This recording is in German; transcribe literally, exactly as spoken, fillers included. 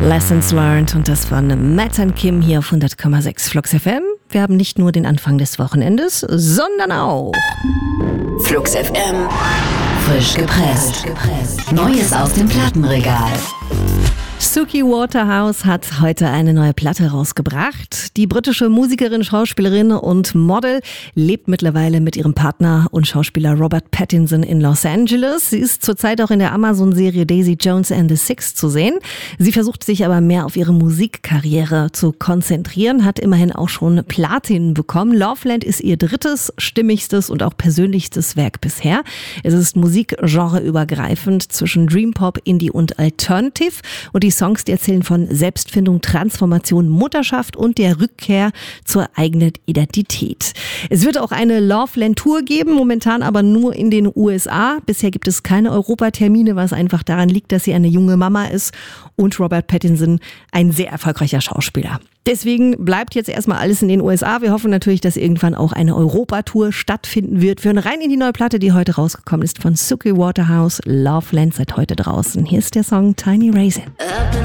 Lessons Learned und das von Matt und Kim hier auf hundert Komma sechs Flux F M. Wir haben nicht nur den Anfang des Wochenendes, sondern auch Flux F M. Frisch gepresst. Neues aus dem Plattenregal. Suki Waterhouse hat heute eine neue Platte rausgebracht. Die britische Musikerin, Schauspielerin und Model lebt mittlerweile mit ihrem Partner und Schauspieler Robert Pattinson in Los Angeles. Sie ist zurzeit auch in der Amazon-Serie Daisy Jones and the Six zu sehen. Sie versucht sich aber mehr auf ihre Musikkarriere zu konzentrieren, hat immerhin auch schon Platin bekommen. Loveland ist ihr drittes, stimmigstes und auch persönlichstes Werk bisher. Es ist musikgenreübergreifend zwischen Dreampop, Indie und Alternative. Und die Songs, die erzählen von Selbstfindung, Transformation, Mutterschaft und der Rückkehr zur eigenen Identität. Es wird auch eine Loveland-Tour geben, momentan aber nur in den U S A. Bisher gibt es keine Europatermine, was einfach daran liegt, dass sie eine junge Mama ist und Robert Pattinson ein sehr erfolgreicher Schauspieler. Deswegen bleibt jetzt erstmal alles in den U S A. Wir hoffen natürlich, dass irgendwann auch eine Europatour stattfinden wird. Wir hören rein in die neue Platte, die heute rausgekommen ist von Suki Waterhouse, Loveland, seit heute draußen. Hier ist der Song Tiny Raisin.